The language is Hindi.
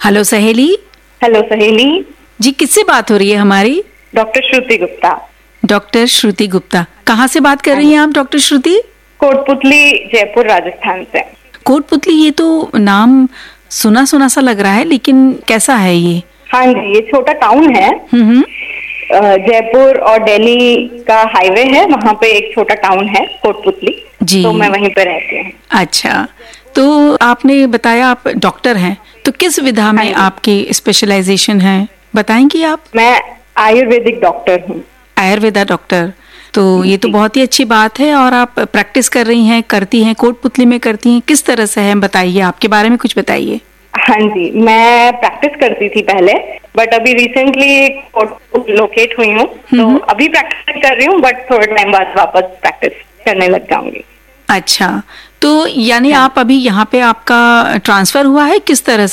हेलो सहेली। हेलो सहेली जी, किससे बात हो रही है हमारी? डॉक्टर श्रुति गुप्ता। डॉक्टर श्रुति गुप्ता, कहाँ से बात कर रही हैं आप डॉक्टर श्रुति? कोटपुतली, जयपुर, राजस्थान से। कोटपुतली, ये तो नाम सुना सुना सा लग रहा है, लेकिन कैसा है ये? हाँ जी, ये छोटा टाउन है। जयपुर और दिल्ली का हाईवे है, वहाँ पे एक छोटा टाउन है कोटपुतली जी। तो मैं वहीं पे रहती हूँ। अच्छा, तो आपने बताया आप डॉक्टर हैं, तो किस विधा में आपकी स्पेशलाइजेशन है, बताएंगी आप? मैं आयुर्वेदिक डॉक्टर हूँ। आयुर्वेदा डॉक्टर, तो ये तो बहुत ही अच्छी बात है। और आप प्रैक्टिस कर रही हैं, करती हैं, कोटपुतली में करती हैं, किस तरह से है बताइए, आपके बारे में कुछ बताइए। हाँ जी, मैं प्रैक्टिस करती थी पहले, बट अभी रिसेंटली लोकेट हुई हूँ, तो अभी प्रैक्टिस कर रही हूँ, बट थोड़े टाइम बाद वापस प्रैक्टिस करने लग जाऊंगी। अच्छा, तो यानी आप अभी यहाँ पे आपका ट्रांसफर हुआ है, किस तरह से?